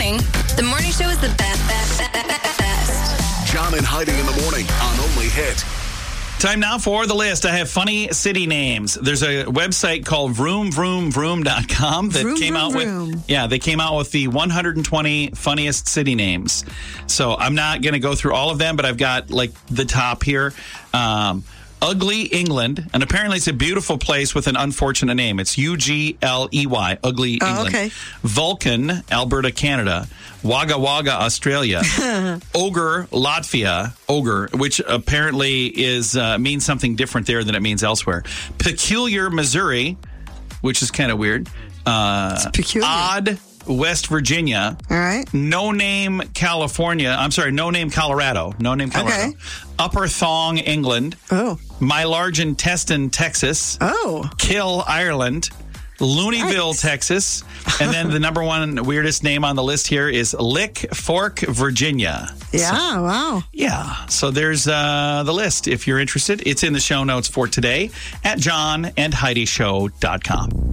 morning. The morning show is the best. John and Heidi in the morning on Only Hit. Time now for the list. I have funny city names. There's a website called vroomvroomvroom.com that came out with they came out with the 120 funniest city names. So I'm not going to go through all of them, but I've got like the top here. Ugly, England, and apparently it's a beautiful place with an unfortunate name. It's Ugley, Ugly, England. Okay. Vulcan, Alberta, Canada. Wagga Wagga, Australia. Ogre, Latvia. Ogre, which apparently is means something different there than it means elsewhere. Peculiar, Missouri, which is kind of weird. It's peculiar. Odd, West Virginia. All right. No Name, California. I'm sorry, No Name, Colorado. No Name, Colorado. Okay. Upper Thong, England. Oh. My Large Intestine, Texas. Oh. Kill, Ireland. Looneyville, Nice. Texas. And then the number one weirdest name on the list here is Lick Fork, Virginia. Yeah, wow. Yeah. So there's the list. If you're interested, it's in the show notes for today at johnandheidishow.com.